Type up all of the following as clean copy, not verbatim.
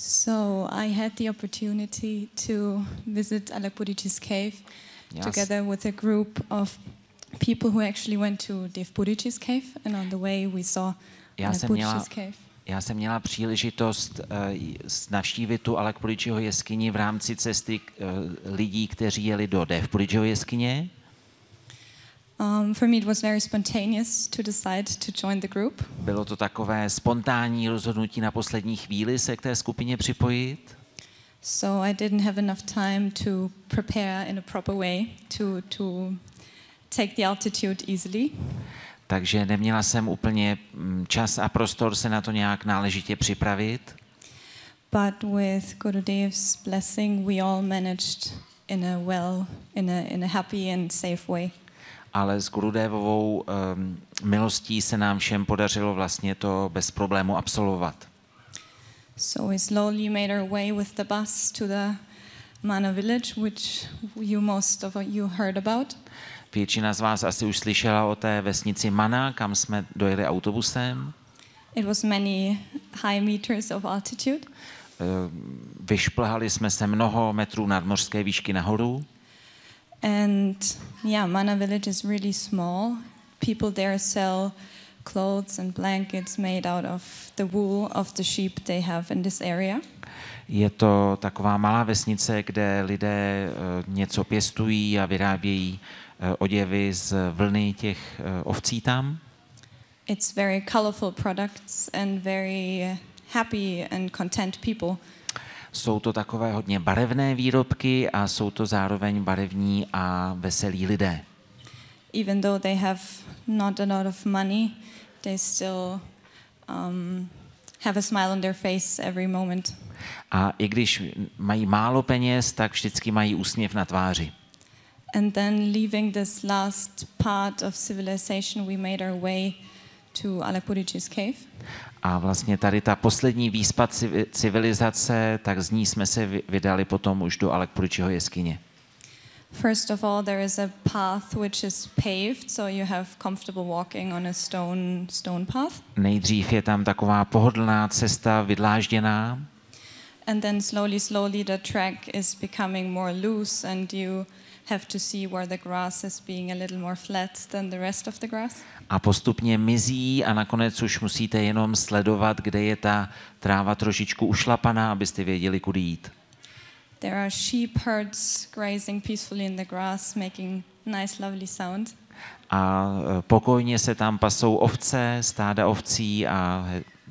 So I had the opportunity to visit Alakbudici's cave together with a group of people who actually went to Dev Budici's cave, and on the way we saw Alakbudici's cave. Já jsem měla příležitost navštívit tu Alakbudiciho jeskyni v rámci cesty lidí, kteří jeli do Dev Budiciho jeskyně. For me it was very spontaneous to decide to join the group. Bylo to takové spontánní rozhodnutí na poslední chvíli se k té skupině připojit. So I didn't have enough time to prepare in a proper way to take the altitude easily. Takže neměla jsem úplně čas a prostor se na to nějak náležitě připravit. But with Gurudev's blessing we all managed in a happy and safe way. Ale s Gurudevovou milostí se nám všem podařilo vlastně to bez problému absolvovat. So we slowly made our way with the bus to the Mana village, which most of you heard about. Většina z vás asi už slyšela o té vesnici Mana, kam jsme dojeli autobusem. It was many high meters of altitude. Vyšplhali jsme se mnoho metrů nadmořské výšky nahoru. And yeah, Mana village is really small. People there sell clothes and blankets made out of the wool of the sheep they have in this area. Je to taková malá vesnice, kde lidé něco pěstují a vyrábějí oděvy z vlny těch ovcí tam. It's very colorful products and very happy and content people. Jsou to takové hodně barevné výrobky a jsou to zároveň barevní a veselí lidé. Even though they have not a lot of money, they still have a smile on their face every moment. A i když mají málo peněz, tak vždycky mají úsměv na tváři. And then leaving this last part of civilization, we made our way to Alakbudici's cave. A vlastně tady ta poslední výspa civilizace, tak z ní jsme se vydali potom už do Alakbudiciho jeskyně. First of all, there is a path which is paved, so you have comfortable walking on a stone path. Nejdřív je tam taková pohodlná cesta vydlážděná. And then slowly the track is becoming more loose and you have to see where the grass is being a little more flat than the rest of the grass. A postupně mizí a nakonec už musíte jenom sledovat, kde je ta tráva trošičku ušlapaná, abyste věděli, kudy jít. There are sheep herds grazing peacefully in the grass, making nice, lovely sound. A pokojně se tam pasou ovce, stáda ovcí a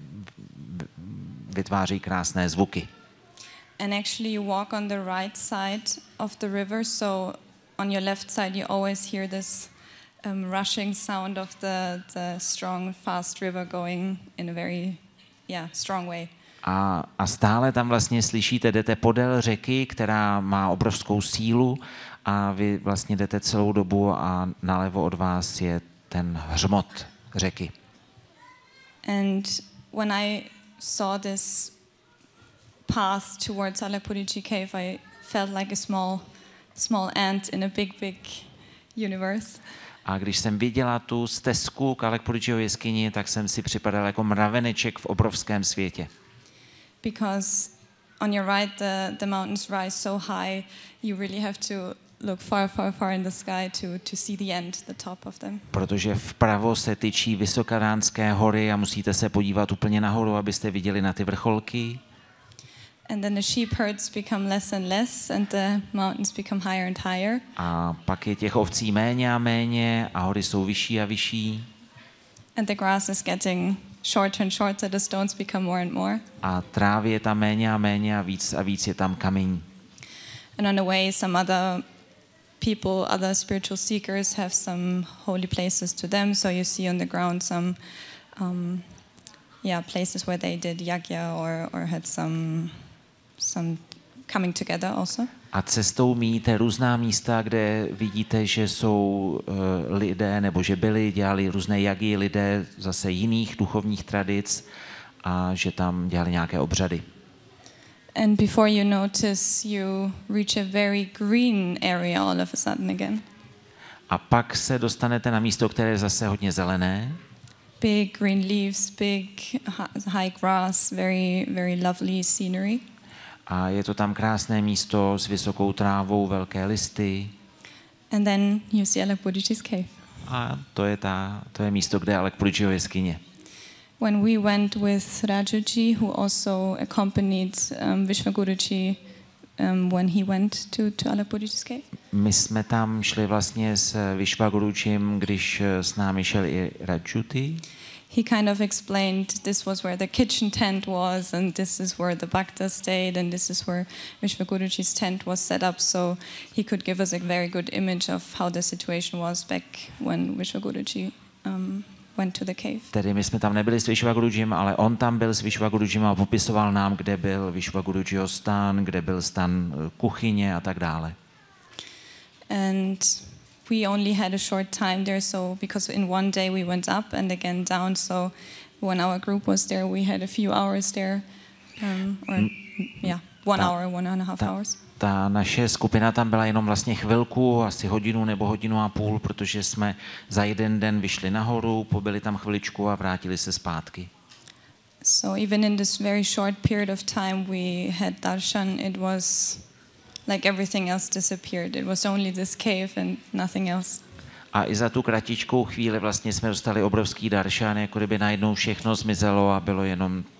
vytváří krásné zvuky. And actually you walk on the right side of the river, so on your left side you always hear this rushing sound of the strong, fast river going in a very strong way. A stále tam vlastně slyšíte, jdete podél řeky, která má obrovskou sílu a vy vlastně jdete celou dobu a nalevo od vás je ten hřmot řeky. And when I saw this path towards Alakbudici cave, I felt like a small ant in a big universe. A když jsem viděla tu stezku k Alakbudiciho jeskyni, tak jsem si připadal jako mraveneček v obrovském světě. Because on your right the mountains rise so high, you really have to look far in the sky to see the end, the top of them. Protože vpravo se tyčí Vysokaránské hory a musíte se podívat úplně nahoru, abyste viděli na ty vrcholky. And then the sheep herds become less and less and the mountains become higher and higher. A pak je těch ovcí méně a méně a hory jsou vyšší a vyšší. And the grass is getting shorter and shorter, the stones become more and more. A trávy je tam méně a méně a víc je tam kamení. And on the way some other people, other spiritual seekers have some holy places to them, so you see on the ground some places where they did yagya or had some coming together also. A cestou míjíte různá místa, kde vidíte, že jsou lidé, nebo že dělali různé jagy lidé zase jiných duchovních tradic a že tam dělali nějaké obřady. And before you notice, you reach a very green area all of a sudden again. A pak se dostanete na místo, které je zase hodně zelené. big green leaves, big high grass, very, very lovely scenery. A je to tam krásné místo s vysokou trávou, velké listy. And then you see Alakbudji's cave. A to je místo, kde je Alakbudjiho jeskyně. When we went with Rajuji, who also accompanied Vishwaguruji when he went to Alakbudji's cave. My jsme tam šli vlastně s Vishwagurujim, když s námi šel i Rajuti. He kind of explained this was where the kitchen tent was, and this is where the Bhakta stayed, and this is where Vishwaguruji's tent was set up, so he could give us a very good image of how the situation was back when Vishwaguruji went to the cave. Tedy my jsme tam nebyli s Vishwagurujim, ale on tam byl s Vishwagurujim a popisoval nám, kde byl Vishwagurujiho stan, kde byl stan kuchyně a tak dále. And we only had a short time there, so because in one day we went up and again down, so when our group was there, we had a few hours there, one hour, 1.5 hours. Ta naše skupina tam byla jenom vlastně chvilku, asi hodinu nebo hodinu a půl, protože jsme za jeden den vyšli nahoru, pobyli tam chviličku a vrátili se zpátky. So even in this very short period of time we had darshan, it was like everything else disappeared. It was only this cave and nothing else. A i za tu kratičkou chvíli vlastně jsme dostali obrovský daršan, jako kdyby najednou všechno zmizelo a bylo jenom